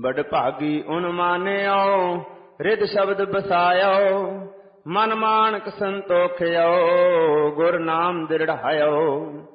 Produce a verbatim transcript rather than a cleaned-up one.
बड़ भागी उन मानियो रिद शब्द बसायो मन मानक संतोखियो गुर नाम दृढ़ायो।